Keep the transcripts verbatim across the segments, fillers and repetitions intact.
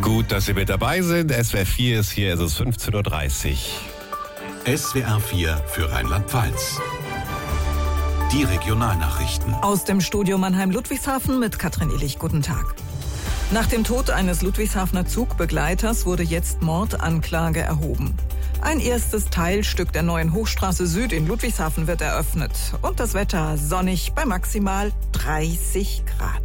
Gut, dass Sie mit dabei sind. S W R vier ist hier, ist es fünfzehn Uhr dreißig. S W R vier für Rheinland-Pfalz. Die Regionalnachrichten. Aus dem Studio Mannheim-Ludwigshafen mit Katrin Illich. Guten Tag. Nach dem Tod eines Ludwigshafener Zugbegleiters wurde jetzt Mordanklage erhoben. Ein erstes Teilstück der neuen Hochstraße Süd in Ludwigshafen wird eröffnet. Und das Wetter sonnig bei maximal dreißig Grad.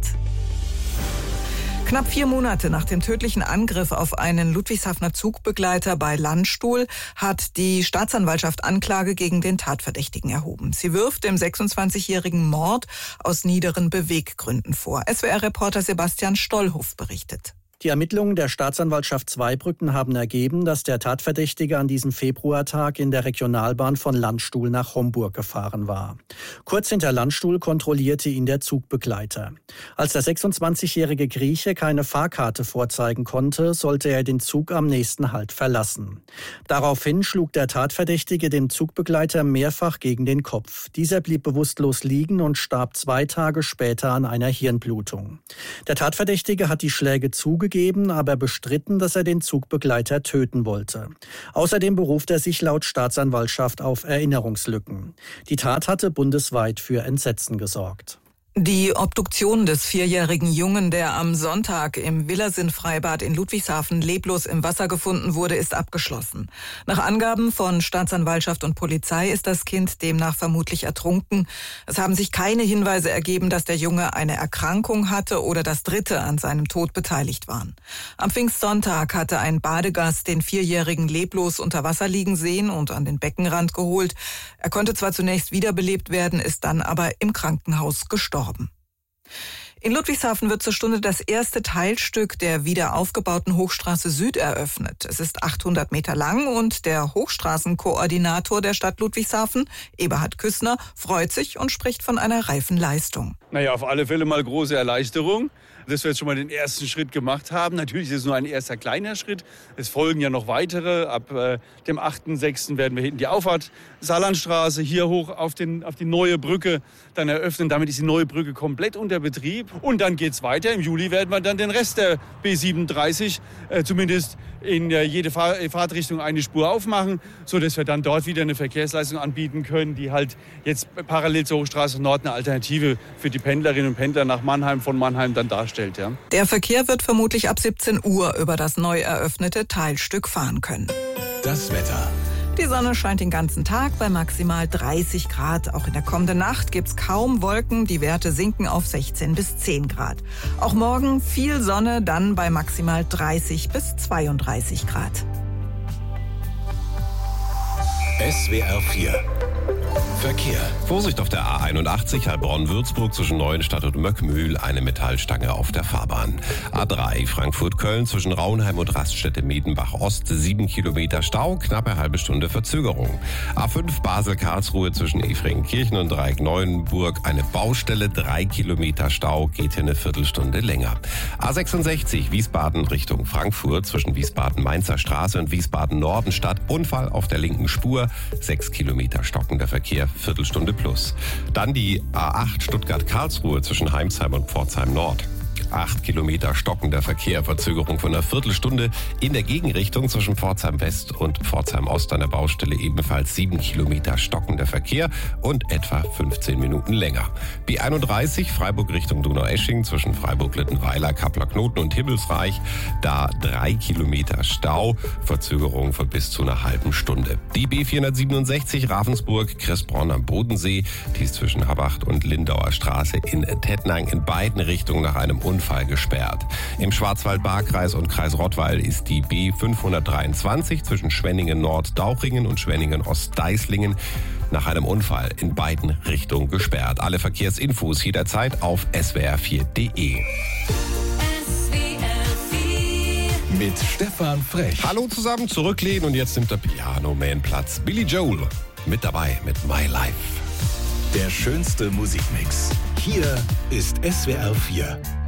Knapp vier Monate nach dem tödlichen Angriff auf einen Ludwigshafener Zugbegleiter bei Landstuhl hat die Staatsanwaltschaft Anklage gegen den Tatverdächtigen erhoben. Sie wirft dem sechsundzwanzigjährigen Mord aus niederen Beweggründen vor. S W R-Reporter Sebastian Stollhoff berichtet. Die Ermittlungen der Staatsanwaltschaft Zweibrücken haben ergeben, dass der Tatverdächtige an diesem Februartag in der Regionalbahn von Landstuhl nach Homburg gefahren war. Kurz hinter Landstuhl kontrollierte ihn der Zugbegleiter. Als der sechsundzwanzigjährige Grieche keine Fahrkarte vorzeigen konnte, sollte er den Zug am nächsten Halt verlassen. Daraufhin schlug der Tatverdächtige dem Zugbegleiter mehrfach gegen den Kopf. Dieser blieb bewusstlos liegen und starb zwei Tage später an einer Hirnblutung. Der Tatverdächtige hat die Schläge zugegeben, aber bestritten, dass er den Zugbegleiter töten wollte. Außerdem beruft er sich laut Staatsanwaltschaft auf Erinnerungslücken. Die Tat hatte bundesweit für Entsetzen gesorgt. Die Obduktion des vierjährigen Jungen, der am Sonntag im Villersinn-Freibad in Ludwigshafen leblos im Wasser gefunden wurde, ist abgeschlossen. Nach Angaben von Staatsanwaltschaft und Polizei ist das Kind demnach vermutlich ertrunken. Es haben sich keine Hinweise ergeben, dass der Junge eine Erkrankung hatte oder dass Dritte an seinem Tod beteiligt waren. Am Pfingstsonntag hatte ein Badegast den Vierjährigen leblos unter Wasser liegen sehen und an den Beckenrand geholt. Er konnte zwar zunächst wiederbelebt werden, ist dann aber im Krankenhaus gestorben. In Ludwigshafen wird zur Stunde das erste Teilstück der wieder aufgebauten Hochstraße Süd eröffnet. Es ist achthundert Meter lang und der Hochstraßenkoordinator der Stadt Ludwigshafen, Eberhard Küssner, freut sich und spricht von einer reifen Leistung. Naja, auf alle Fälle mal große Erleichterung, dass wir jetzt schon mal den ersten Schritt gemacht haben. Natürlich ist es nur ein erster kleiner Schritt. Es folgen ja noch weitere. Ab äh, dem achten sechsten werden wir hinten die Auffahrt Saarlandstraße hier hoch auf, den, auf die neue Brücke dann eröffnen. Damit ist die neue Brücke komplett unter Betrieb. Und dann geht's weiter. Im Juli werden wir dann den Rest der B siebenunddreißig äh, zumindest in äh, jede Fahr- Fahrtrichtung eine Spur aufmachen, sodass wir dann dort wieder eine Verkehrsleistung anbieten können, die halt jetzt parallel zur Hochstraße Nord eine Alternative für die Pendlerinnen und Pendler nach Mannheim, von Mannheim dann darstellt. Ja. Der Verkehr wird vermutlich ab siebzehn Uhr über das neu eröffnete Teilstück fahren können. Das Wetter. Die Sonne scheint den ganzen Tag bei maximal dreißig Grad. Auch in der kommenden Nacht gibt's kaum Wolken. Die Werte sinken auf sechzehn bis zehn Grad. Auch morgen viel Sonne, dann bei maximal dreißig bis zweiunddreißig Grad. S W R vier. Verkehr. Vorsicht auf der A einundachtzig Heilbronn-Würzburg zwischen Neuenstadt und Möckmühl, eine Metallstange auf der Fahrbahn. A drei Frankfurt-Köln zwischen Raunheim und Raststätte-Medenbach-Ost, sieben Kilometer Stau, knappe halbe Stunde Verzögerung. A fünf Basel-Karlsruhe zwischen Efringkirchen und Dreieck-Neuenburg, eine Baustelle, drei Kilometer Stau, geht hier eine Viertelstunde länger. A sechsundsechzig Wiesbaden Richtung Frankfurt zwischen Wiesbaden-Mainzer Straße und Wiesbaden-Nordenstadt, Unfall auf der linken Spur, sechs Kilometer stockender Verkehr, Viertelstunde plus. Dann die A acht Stuttgart-Karlsruhe zwischen Heimsheim und Pforzheim Nord. Acht Kilometer stockender Verkehr, Verzögerung von einer Viertelstunde. In der Gegenrichtung zwischen Pforzheim West und Pforzheim Ost an der Baustelle ebenfalls sieben Kilometer stockender Verkehr und etwa fünfzehn Minuten länger. B einunddreißig Freiburg Richtung Donaueschingen zwischen Freiburg-Littenweiler, Kappler-Knoten und Himmelsreich. Da drei Kilometer Stau, Verzögerung von bis zu einer halben Stunde. Die B vierhundertsiebenundsechzig Ravensburg, Kressbronn am Bodensee. Die ist zwischen Habacht und Lindauer Straße in Tettnang in beiden Richtungen nach einem Unfall gesperrt. Im Schwarzwald-Baar-Kreis und Kreis Rottweil ist die B fünfhundertdreiundzwanzig zwischen Schwenningen-Nord-Dauchringen und Schwenningen-Ost-Deislingen nach einem Unfall in beiden Richtungen gesperrt. Alle Verkehrsinfos jederzeit auf S W R vier Punkt de. Mit Stefan Frech. Hallo zusammen, zurücklehnen und jetzt nimmt der Piano-Man Platz. Billy Joel mit dabei mit My Life. Der schönste Musikmix. Hier ist S W R vier.